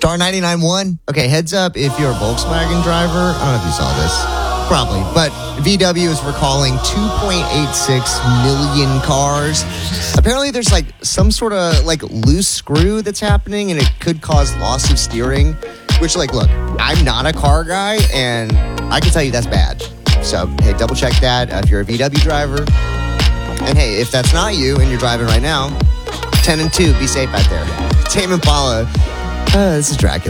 Star 99.1. Okay, heads up if you're a Volkswagen driver. I don't know if you saw this. Probably. But VW is recalling 2.86 million cars. Apparently there's like some sort of like loose screw that's happening and it could cause loss of steering. Which, like, look, I'm not a car guy and I can tell you that's bad. So, hey, double check that if you're a VW driver. And hey, if that's not you and you're driving right now, 10 and 2, be safe out there. Tame Impala. This is Dracula.